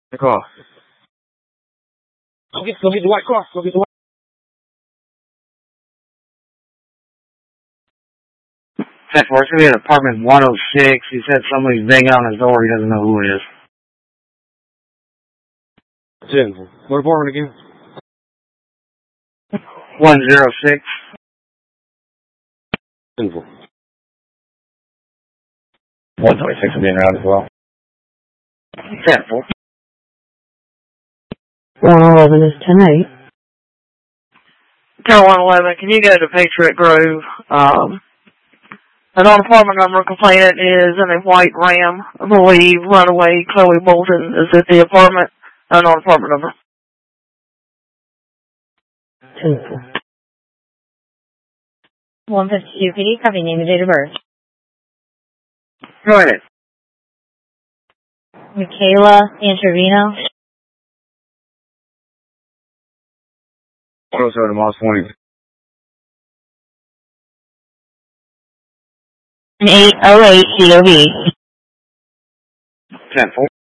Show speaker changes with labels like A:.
A: The car. Go get the white car. Go get the white. 10-4, it's going to be at apartment 106. He said somebody's banging on his door. He doesn't know who it is. 10-4. What apartment again? 106. 10-4. 126 will be around as well. 10-4.
B: 111 is 10-8.
C: Tower 111, can you go to Patriot Grove? The non-apartment number complainant is in a white Ram. I believe runaway Chloe Bolton is at the apartment. Non-apartment number.
B: 10-4.
D: 152 PD, copy name and date of birth.
A: Go ahead.
D: Michaela Antrevino.
A: 107 Moss Point.
D: 808 COV.
A: 10-4.